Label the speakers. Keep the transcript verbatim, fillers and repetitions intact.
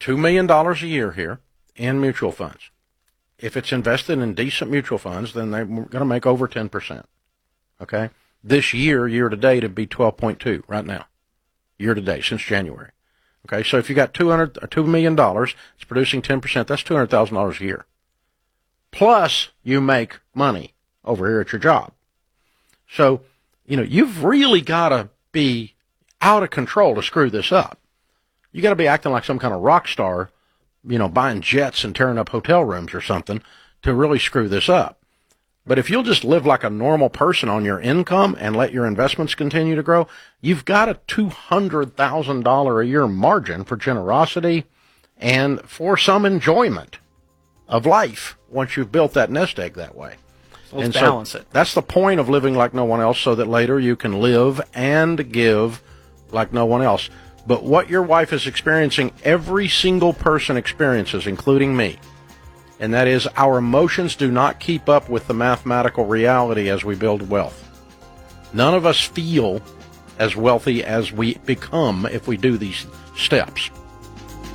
Speaker 1: two million dollars a year here in mutual funds. If it's invested in decent mutual funds, then they're going to make over ten percent. Okay? This year, year to date, it'd be twelve point two right now. Year to date, since January. Okay? So if you got two hundred, two million dollars, it's producing ten percent, that's two hundred thousand dollars a year. Plus, you make money over here at your job. So, you know, you've really got to be out of control to screw this up. You got to be acting like some kind of rock star, you know, buying jets and tearing up hotel rooms or something to really screw this up. But if you'll just live like a normal person on your income and let your investments continue to grow, you've got a two hundred thousand dollars a year margin for generosity and for some enjoyment of life once you've built that nest egg that way.
Speaker 2: So let's
Speaker 1: and
Speaker 2: balance
Speaker 1: so
Speaker 2: it.
Speaker 1: That's the point of living like no one else, so that later you can live and give like no one else. But what your wife is experiencing, every single person experiences, including me, and that is our emotions do not keep up with the mathematical reality as we build wealth. None of us feel as wealthy as we become if we do these steps.